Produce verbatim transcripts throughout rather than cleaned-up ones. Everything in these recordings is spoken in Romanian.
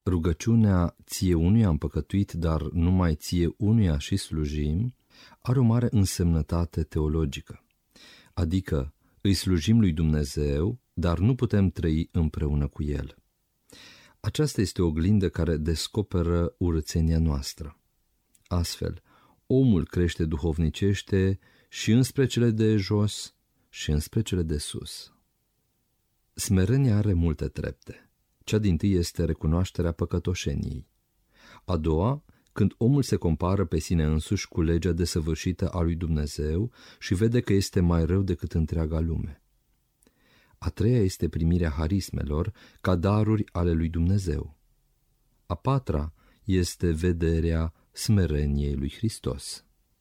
Rugăciunea ție unuia am păcătuit, dar numai ție unuia și slujim, are o mare însemnătate teologică, adică îi slujim lui Dumnezeu, dar nu putem trăi împreună cu El. Aceasta este o oglindă care descoperă urățenia noastră. Astfel, omul crește duhovnicește și înspre cele de jos și înspre cele de sus. Smerenia are multe trepte. Cea dintâi este recunoașterea păcătoșeniei. A doua, când omul se compară pe sine însuși cu legea desăvârșită a lui Dumnezeu și vede că este mai rău decât întreaga lume. A treia este primirea harismelor ca daruri ale lui Dumnezeu. A patra este vederea smereniei lui Hristos.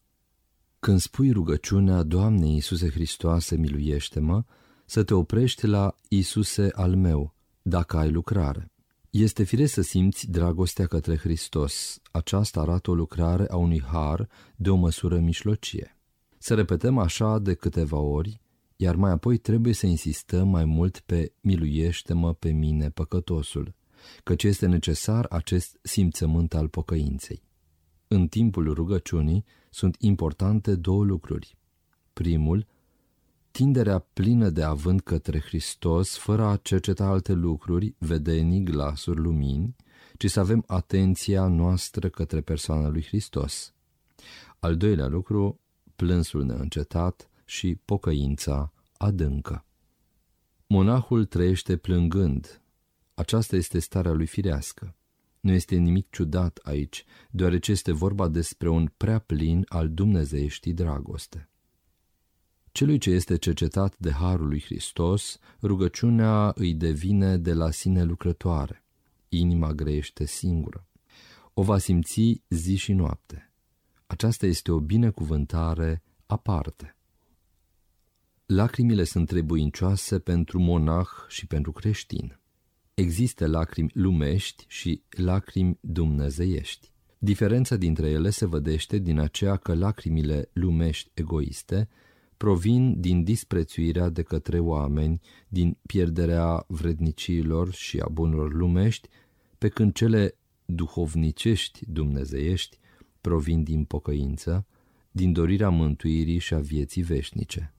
Când spui rugăciunea, Doamne Iisuse Hristoase, miluiește-mă, să te oprești la Iisuse al meu, dacă ai lucrare. Este firesc să simți dragostea către Hristos. Aceasta arată o lucrare a unui har de o măsură mijlocie. Să repetăm așa de câteva ori, iar mai apoi trebuie să insistăm mai mult pe miluiește-mă pe mine, păcătosul, căci este necesar acest simțământ al pocăinței. În timpul rugăciunii sunt importante două lucruri. Primul, tinderea plină de avânt către Hristos, fără a cerceta alte lucruri, vedenii, glasuri, lumini, ci să avem atenția noastră către persoana lui Hristos. Al doilea lucru, plânsul neîncetat și pocăința adâncă. Monahul trăiește plângând. Aceasta este starea lui firească. Nu este nimic ciudat aici, deoarece este vorba despre un prea plin al dumnezeieștii dragoste. Celui ce este cercetat de harul lui Hristos, rugăciunea îi devine de la sine lucrătoare. Inima grăiește singură. O va simți zi și noapte. Aceasta este o binecuvântare aparte. Lacrimile sunt trebuincioase pentru monah și pentru creștin. Există lacrimi lumești și lacrimi dumnezeiești. Diferența dintre ele se vădește din aceea că lacrimile lumești egoiste provin din disprețuirea de către oameni, din pierderea vredniciilor și a bunurilor lumești, pe când cele duhovnicești dumnezeiești provin din pocăință, din dorirea mântuirii și a vieții veșnice.